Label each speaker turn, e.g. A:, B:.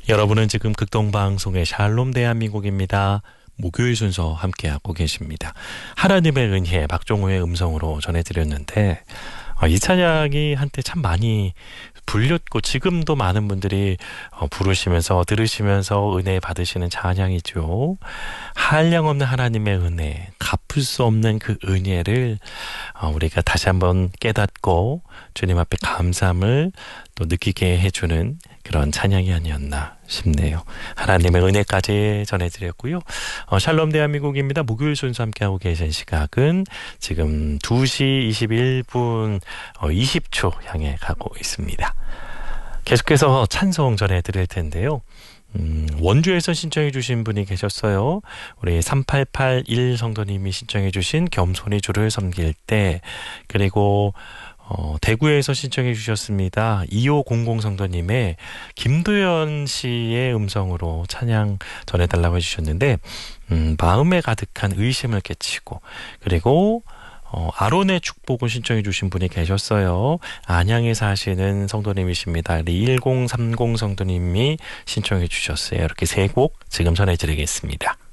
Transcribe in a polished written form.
A: 여러분은 지금 극동방송의 샬롬 대한민국입니다. 목요일 순서 함께하고 계십니다. 하나님의 은혜 박종호의 음성으로 전해드렸는데 이 찬양이 한때 참 많이 불렸고 지금도 많은 분들이 부르시면서 들으시면서 은혜 받으시는 찬양이죠. 한량없는 하나님의 은혜, 갚을 수 없는 그 은혜를 우리가 다시 한번 깨닫고 주님 앞에 감사함을 또 느끼게 해주는 그런 찬양이 아니었나 싶네요. 하나님의 은혜까지 전해드렸고요. 샬롬 대한민국입니다. 목요일 순서 함께하고 계신 시각은 지금 2시 21분 20초 향해 가고 있습니다. 계속해서 찬송 전해드릴 텐데요. 원주에서 신청해 주신 분이 계셨어요. 우리 3881 성도님이 신청해 주신 겸손히 주를 섬길 때, 그리고 대구에서 신청해 주셨습니다. 2500 성도님의 김도연 씨의 음성으로 찬양 전해달라고 해주셨는데 마음에 가득한 의심을 깨치고, 그리고 아론의 축복을 신청해 주신 분이 계셨어요. 안양에 사시는 성도님이십니다. 1030 성도님이 신청해 주셨어요. 이렇게 세 곡 지금 전해드리겠습니다.